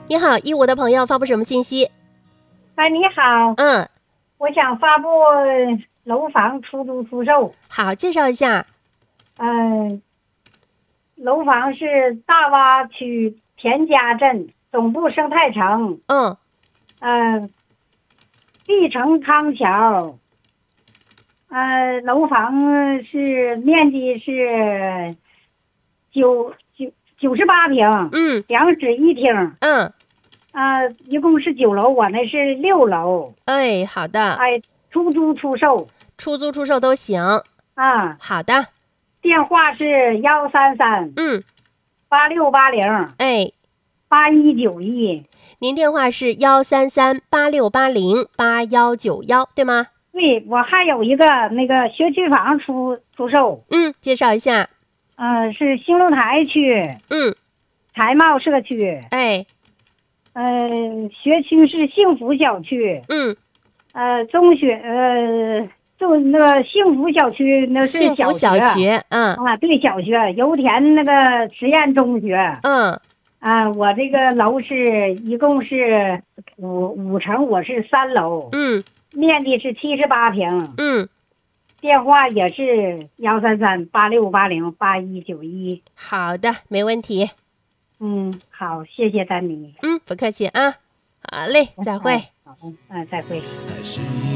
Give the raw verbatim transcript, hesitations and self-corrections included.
你好，一五的朋友发布什么信息？ 哎，你好， 嗯， 我想发布楼房出租出售。 好，介绍一下。 嗯、楼房是大洼区田家镇总部生态城， 嗯嗯、碧城康桥。呃，楼房是面积是九九九十八平， 嗯两室一厅， 嗯， 呃，一共是九楼，我那是六楼。 哎，好的， 哎，出租出售出租出售都行。 啊。 好的， 电话是幺三三嗯， 八六八零哎， 八一九一。 您电话是幺三三八六八零八幺九幺，对吗？ 对，我还有一个那个学区房出出售， 嗯，介绍一下。 呃，是兴隆台区嗯， 财贸社区， 哎， 呃，学区是幸福小区， 嗯， 呃，中学呃，就那个幸福小区那是幸福小小学，嗯啊，对，小学油田那个实验中学。 嗯， 啊，我这个楼是一共是五五层，我是三楼， 嗯面积是七十八平， 嗯， 电话也是幺三三八六八零八一九一。 好的，没问题。 嗯，好，谢谢丹妮。 嗯，不客气啊。好嘞，再会。 好，嗯，再会。 还是